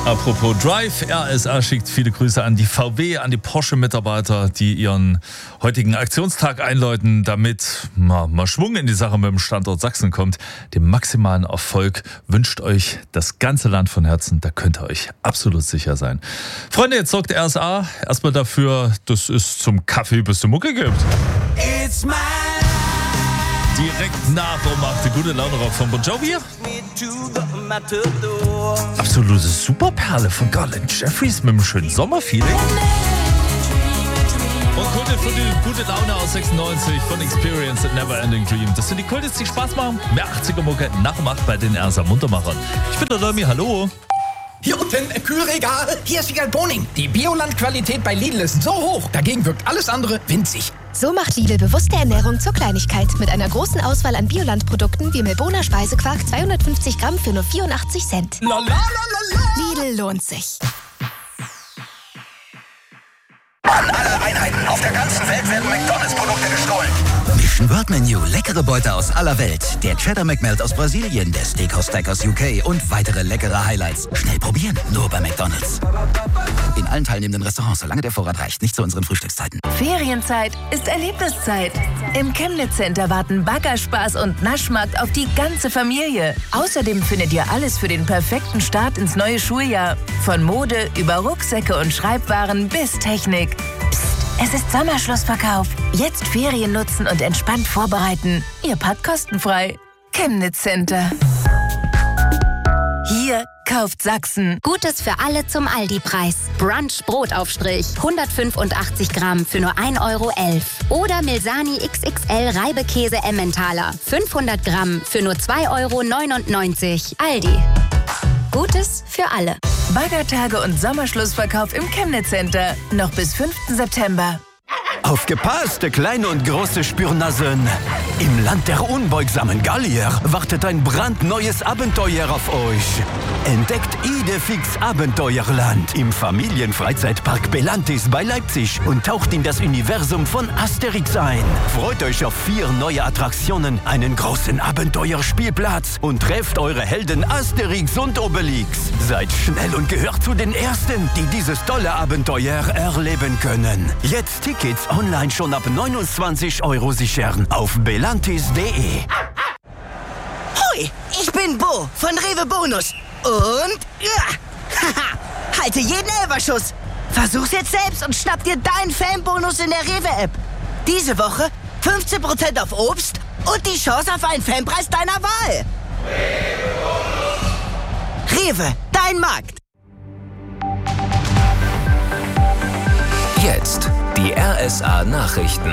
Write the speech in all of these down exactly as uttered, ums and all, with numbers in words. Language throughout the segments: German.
Apropos Drive, R S A schickt viele Grüße an die V W, an die Porsche-Mitarbeiter, die ihren heutigen Aktionstag einläuten, damit mal, mal Schwung in die Sache mit dem Standort Sachsen kommt. Den maximalen Erfolg wünscht euch das ganze Land von Herzen, da könnt ihr euch absolut sicher sein. Freunde, jetzt sorgt R S A erstmal dafür, dass es zum Kaffee bis zur Mucke gibt. It's my Direkt nach um acht, gute Laune Rock von Bon Jovi. Absolute Superperle von Garland Jeffries mit einem schönen Sommerfeeling. Und Kunde für die gute Laune aus sechsundneunzig von Experience and Never Ending Dream. Das sind die Kultis, die Spaß machen. Mehr achtziger-Mucke nach um acht bei den R S A Muntermachern. Ich bin der Dolmi, hallo. Hier unten im Kühlregal. Hier ist Wiegald Boning. Die Bioland-Qualität bei Lidl ist so hoch. Dagegen wirkt alles andere winzig. So macht Lidl bewusste Ernährung zur Kleinigkeit. Mit einer großen Auswahl an Bioland-Produkten wie Milboner Speisequark zweihundertfünfzig Gramm für nur vierundachtzig Cent. La, la, la, la, la. Lidl lohnt sich. An alle Einheiten auf der ganzen Welt werden McDonalds-Produkte gestohlen. Mission World Menu, leckere Beute aus aller Welt. Der Cheddar McMelt aus Brasilien, der Steakhouse Stack aus U K und weitere leckere Highlights. Schnell probieren, nur bei McDonalds. In allen teilnehmenden Restaurants, solange der Vorrat reicht, nicht zu unseren Frühstückszeiten. Ferienzeit ist Erlebniszeit. Im Chemnitz Center warten Baggerspaß und Naschmarkt auf die ganze Familie. Außerdem findet ihr alles für den perfekten Start ins neue Schuljahr. Von Mode über Rucksäcke und Schreibwaren bis Technik. Psst, es ist Sommerschlussverkauf. Jetzt Ferien nutzen und entspannt vorbereiten. Ihr Pad kostenfrei. Chemnitz Center. Hier kauft Sachsen. Gutes für alle zum Aldi-Preis. Brunch Brotaufstrich. hundertfünfundachtzig Gramm für nur ein Euro elf. Oder Milsani X X L Reibekäse Emmentaler. fünfhundert Gramm für nur zwei Euro neunundneunzig. Aldi. Gutes für alle. Baggertage und Sommerschlussverkauf im Chemnitz Center. Noch bis fünften September. Aufgepasst, kleine und große Spürnasen. Im Land der unbeugsamen Gallier wartet ein brandneues Abenteuer auf euch. Entdeckt Idefix Abenteuerland im Familienfreizeitpark Belantis bei Leipzig und taucht in das Universum von Asterix ein. Freut euch auf vier neue Attraktionen, einen großen Abenteuerspielplatz und trefft eure Helden Asterix und Obelix. Seid schnell und gehört zu den Ersten, die dieses tolle Abenteuer erleben können. Jetzt Tickets online schon ab neunundzwanzig Euro sichern auf belantis punkt de. Hoi, ich bin Bo von Rewe Bonus. Und ja, haha, halte jeden Elferschuss. Versuch's jetzt selbst und schnapp dir deinen Fanbonus in der Rewe-App. Diese Woche fünfzehn Prozent auf Obst und die Chance auf einen Fanpreis deiner Wahl. Rewe, dein Markt. Jetzt die R S A-Nachrichten.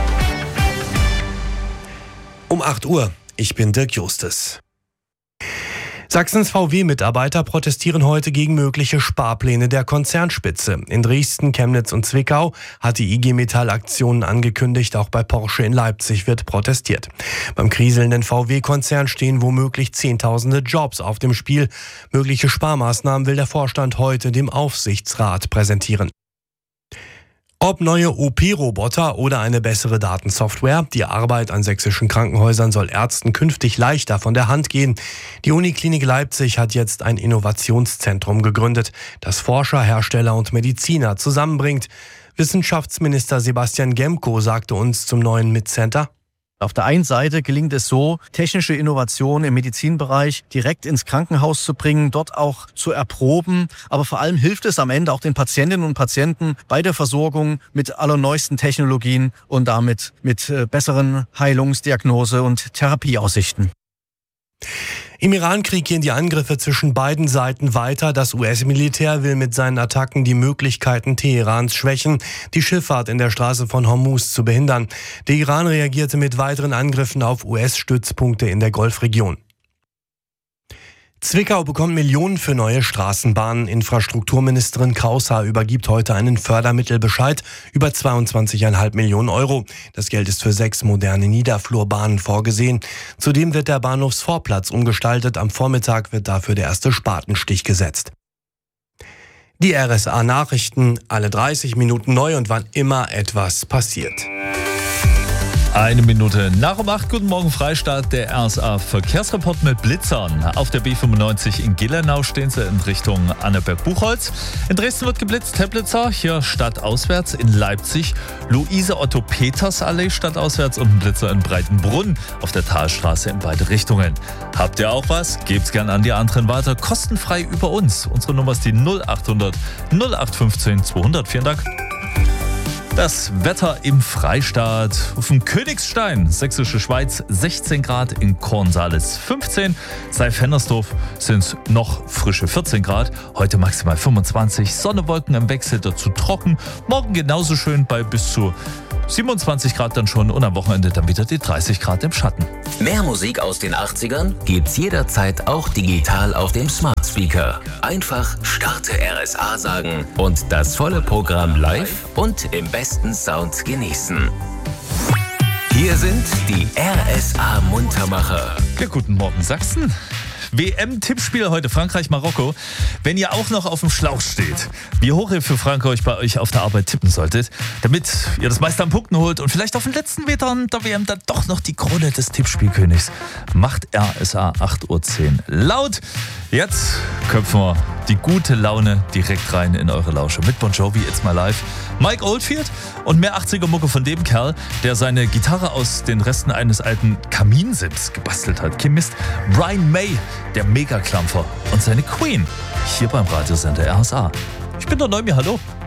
Um acht Uhr, ich bin Dirk Justus. Sachsens V W-Mitarbeiter protestieren heute gegen mögliche Sparpläne der Konzernspitze. In Dresden, Chemnitz und Zwickau hat die I G Metall Aktionen angekündigt. Auch bei Porsche in Leipzig wird protestiert. Beim kriselnden V W-Konzern stehen womöglich Zehntausende Jobs auf dem Spiel. Mögliche Sparmaßnahmen will der Vorstand heute dem Aufsichtsrat präsentieren. Ob neue O P-Roboter oder eine bessere Datensoftware, die Arbeit an sächsischen Krankenhäusern soll Ärzten künftig leichter von der Hand gehen. Die Uniklinik Leipzig hat jetzt ein Innovationszentrum gegründet, das Forscher, Hersteller und Mediziner zusammenbringt. Wissenschaftsminister Sebastian Gemko sagte uns zum neuen M I T-Center: Auf der einen Seite gelingt es so, technische Innovationen im Medizinbereich direkt ins Krankenhaus zu bringen, dort auch zu erproben. Aber vor allem hilft es am Ende auch den Patientinnen und Patienten bei der Versorgung mit allerneuesten Technologien und damit mit besseren Heilungs-, Diagnose- und Therapieaussichten. Im Iran-Krieg gehen die Angriffe zwischen beiden Seiten weiter. Das U S-Militär will mit seinen Attacken die Möglichkeiten Teherans schwächen, die Schifffahrt in der Straße von Hormuz zu behindern. Der Iran reagierte mit weiteren Angriffen auf U S-Stützpunkte in der Golfregion. Zwickau bekommt Millionen für neue Straßenbahnen. Infrastrukturministerin Kraushaar übergibt heute einen Fördermittelbescheid über zweiundzwanzig Komma fünf Millionen Euro. Das Geld ist für sechs moderne Niederflurbahnen vorgesehen. Zudem wird der Bahnhofsvorplatz umgestaltet. Am Vormittag wird dafür der erste Spatenstich gesetzt. Die R S A-Nachrichten, alle dreißig Minuten neu und wann immer etwas passiert. Eine Minute nach um acht. Guten Morgen, Freistaat. Der R S A-Verkehrsreport mit Blitzern. Auf der B fünfundneunzig in Gillenau stehen sie in Richtung Annaberg-Buchholz. In Dresden wird geblitzt, Teplitzer, hier stadtauswärts. In Leipzig Luise-Otto-Peters-Allee stadtauswärts und ein Blitzer in Breitenbrunn auf der Talstraße in beide Richtungen. Habt ihr auch was? Gebt's gern an die anderen weiter. Kostenfrei über uns. Unsere Nummer ist die null achthundert null acht fünfzehn zweihundert. Vielen Dank. Das Wetter im Freistaat. Auf dem Königstein, Sächsische Schweiz, sechzehn Grad, in Kornsalis fünfzehn. Seif-Hennersdorf sind es noch frische vierzehn Grad. Heute maximal fünfundzwanzig. Sonne, Wolken im Wechsel, dazu trocken. Morgen genauso schön bei bis zu siebenundzwanzig Grad dann schon und am Wochenende dann wieder die dreißig Grad im Schatten. Mehr Musik aus den achtzigern gibt's jederzeit auch digital auf dem Smart Speaker. Einfach Starte R S A sagen und das volle Programm live und im besten Sound genießen. Hier sind die R S A Muntermacher. Ja, guten Morgen Sachsen. W M-Tippspiel heute Frankreich-Marokko. Wenn ihr auch noch auf dem Schlauch steht, wie hoch ihr für Frankreich bei euch auf der Arbeit tippen solltet, damit ihr das meiste an Punkten holt und vielleicht auf den letzten Metern der W M dann doch noch die Krone des Tippspielkönigs, macht R S A acht Uhr zehn laut. Jetzt köpfen wir die gute Laune direkt rein in eure Lausche mit Bon Jovi, It's My Life, Mike Oldfield und mehr achtziger-Mucke von dem Kerl, der seine Gitarre aus den Resten eines alten Kaminsims gebastelt hat. Kim Mist, Brian May, der Megaklampfer und seine Queen, hier beim Radiosender R S A. Ich bin der Neumi, hallo.